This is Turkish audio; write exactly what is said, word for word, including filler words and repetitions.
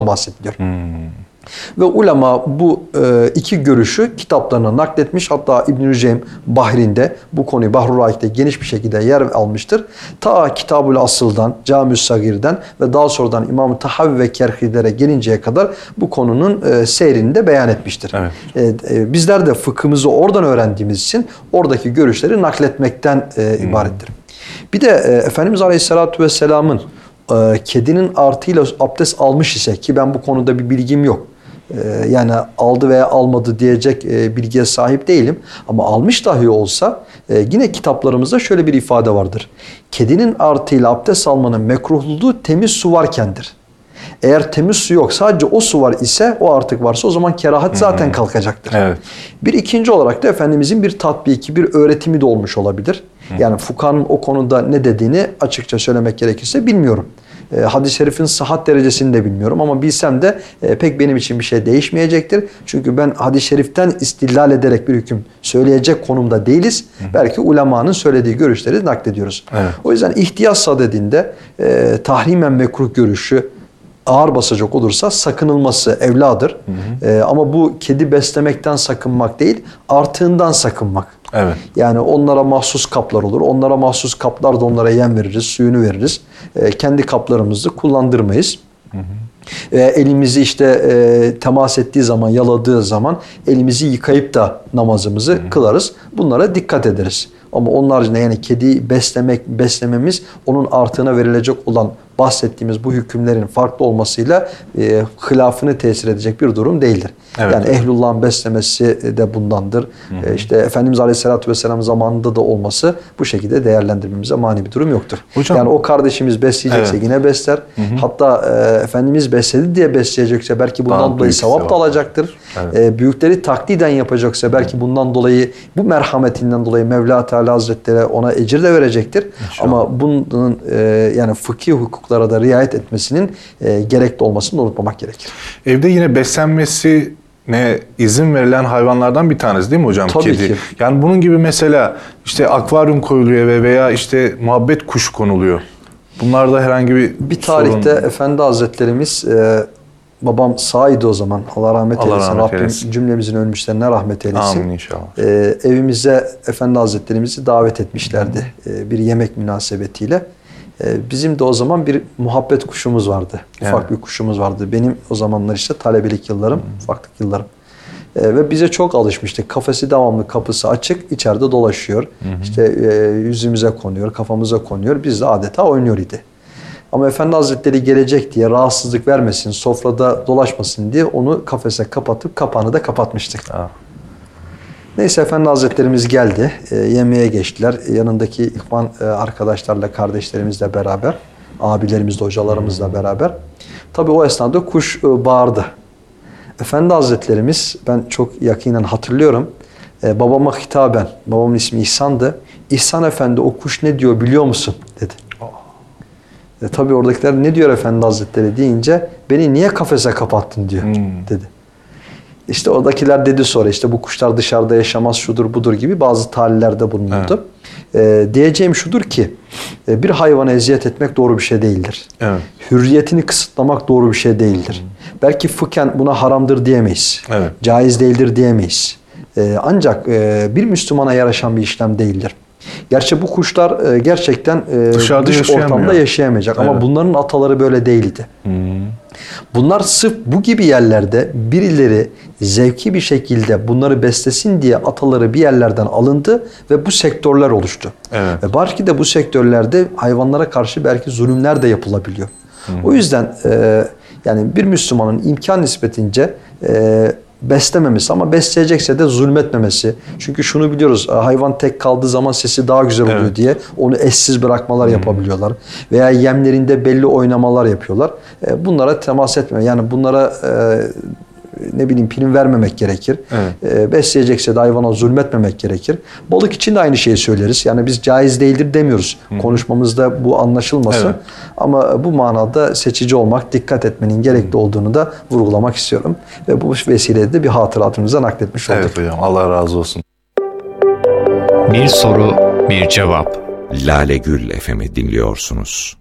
bahsediliyor. Hmm. Ve ulema bu e, iki görüşü kitaplarına nakletmiş. Hatta İbn-i Rüceym Bahrin'de bu konuyu Bahrul Raik'te geniş bir şekilde yer almıştır. Ta Kitab-ül Asıl'dan, Cami-ü Sagir'den ve daha sonradan İmam-ı Tahavi ve Kerhilere gelinceye kadar bu konunun e, seyrini de beyan etmiştir. Evet. E, e, bizler de fıkhımızı oradan öğrendiğimiz için oradaki görüşleri nakletmekten e, hmm. ibarettir. Bir de e, Efendimiz Aleyhisselatü Vesselam'ın e, kedinin artıyla abdest almış ise, ki ben bu konuda bir bilgim yok. Yani aldı veya almadı diyecek bilgiye sahip değilim. Ama almış dahi olsa yine kitaplarımızda şöyle bir ifade vardır. Kedinin artıyla abdest almanın mekruhluluğu temiz su varkendir. Eğer temiz su yok, sadece o su var ise, o artık varsa, o zaman kerahat zaten hmm. kalkacaktır. Evet. Bir ikinci olarak da Efendimizin bir tatbiki, bir öğretimi de olmuş olabilir. Hmm. Yani fukahanın o konuda ne dediğini açıkça söylemek gerekirse bilmiyorum. E, hadis-i şerifin sıhhat derecesini de bilmiyorum ama bilsem de e, pek benim için bir şey değişmeyecektir. Çünkü ben hadis-i şeriften istidlal ederek bir hüküm söyleyecek konumda değiliz. Hı. Belki ulemanın söylediği görüşleri naklediyoruz. Evet. O yüzden ihtiyaç sadedinde e, tahrimen mekruh görüşü ağır basacak olursa sakınılması evladır. Hı hı. E, ama bu kedi beslemekten sakınmak değil, artığından sakınmak. Evet. Yani onlara mahsus kaplar olur. Onlara mahsus kaplar da onlara yem veririz, suyunu veririz. E, kendi kaplarımızı kullandırmayız. Hı hı. E, elimizi işte e, temas ettiği zaman, yaladığı zaman elimizi yıkayıp da namazımızı hı hı. kılarız. Bunlara dikkat ederiz. Ama onun haricinde yani kediyi beslemek, beslememiz onun artığına verilecek olan bahsettiğimiz bu hükümlerin farklı olmasıyla e, hilafını tesir edecek bir durum değildir. Evet. Yani ehlullah'ın beslemesi de bundandır. Hı hı. E, işte Efendimiz Aleyhisselatü Vesselam zamanında da olması bu şekilde değerlendirmemize mani bir durum yoktur. Hocam, yani o kardeşimiz besleyecekse evet. yine besler. Hı hı. Hatta e, Efendimiz besledi diye besleyecekse belki bundan daha dolayı sevap da alacaktır. Evet. E, büyükleri takliden yapacaksa belki bundan dolayı, bu merhametinden dolayı Mevla Teala Hazretleri ona ecir de verecektir. İnşallah. Ama bunun e, yani fıkhi hukuklara da riayet etmesinin e, gerekli olmasını da unutmamak gerekir. Evde yine beslenmesi ne izin verilen hayvanlardan bir tanesi değil mi hocam? Tabii kedi? Ki. Yani bunun gibi mesela işte akvaryum koyuluyor ve veya işte muhabbet kuşu konuluyor. Bunlarda herhangi bir bir tarihte sorun... Efendi Hazretlerimiz e, babam sağydı o zaman. Allah rahmet Allah eylesin. Rahmet Rabbim eylesin. Cümlemizin ölmüşlerine rahmet eylesin. Amin inşallah. E, evimize Efendi Hazretlerimizi davet etmişlerdi. E, bir yemek münasebetiyle. Bizim de o zaman bir muhabbet kuşumuz vardı. Ufak evet. bir kuşumuz vardı. Benim o zamanlar işte talebelik yıllarım, hmm. ufaklık yıllarım. Ee, ve bize çok alışmıştık. Kafesi devamlı, kapısı açık, içeride dolaşıyor. Hmm. İşte e, yüzümüze konuyor, kafamıza konuyor. Biz de adeta oynuyor idi. Ama Efendi Hazretleri gelecek diye, rahatsızlık vermesin, sofrada dolaşmasın diye onu kafese kapatıp kapağını da kapatmıştık. Ah. Neyse Efendi Hazretlerimiz geldi. E, yemeğe geçtiler. E, yanındaki ihvan e, arkadaşlarla, kardeşlerimizle beraber, abilerimizle, hocalarımızla beraber. Tabii o esnada kuş e, bağırdı. Efendi Hazretlerimiz, ben çok yakinen hatırlıyorum. E, babama hitaben, babamın ismi İhsan'dı. İhsan Efendi, o kuş ne diyor biliyor musun? Dedi. E, tabii oradakiler ne diyor Efendi Hazretleri deyince, beni niye kafese kapattın diyor hmm. dedi. İşte oradakiler dedi sonra, işte bu kuşlar dışarıda yaşamaz, şudur budur gibi bazı talillerde bulunuldu. Evet. Ee, diyeceğim şudur ki, bir hayvana eziyet etmek doğru bir şey değildir. Evet. Hürriyetini kısıtlamak doğru bir şey değildir. Hmm. Belki fıkhen buna haramdır diyemeyiz. Evet. Caiz değildir diyemeyiz. Ee, ancak e, bir Müslümana yaraşan bir işlem değildir. Gerçi bu kuşlar e, gerçekten e, dış ortamda yaşayamayacak. Evet. Ama bunların ataları böyle değildi. Hmm. Bunlar sırf bu gibi yerlerde birileri zevki bir şekilde bunları beslesin diye ataları bir yerlerden alındı ve bu sektörler oluştu. Evet. Ve belki de bu sektörlerde hayvanlara karşı belki zulümler de yapılabiliyor. Hmm. O yüzden e, yani bir Müslümanın imkan nispetince e, beslememesi ama besleyecekse de zulmetmemesi. Çünkü şunu biliyoruz, hayvan tek kaldığı zaman sesi daha güzel oluyor evet. diye onu eşsiz bırakmalar hmm. yapabiliyorlar. Veya yemlerinde belli oynamalar yapıyorlar. Bunlara temas etme. Yani bunlara ne bileyim prim vermemek gerekir. Evet. E, besleyecekse de hayvana zulmetmemek gerekir. Balık için de aynı şeyi söyleriz. Yani biz caiz değildir demiyoruz. Hı. Konuşmamızda bu anlaşılmasın. Evet. Ama bu manada seçici olmak, dikkat etmenin gerekli olduğunu da vurgulamak istiyorum. Ve bu vesileyle de bir hatıratımıza nakletmiş olduk. Evet hocam, Allah razı olsun. Bir soru, bir cevap. Lale Gül F M'i dinliyorsunuz.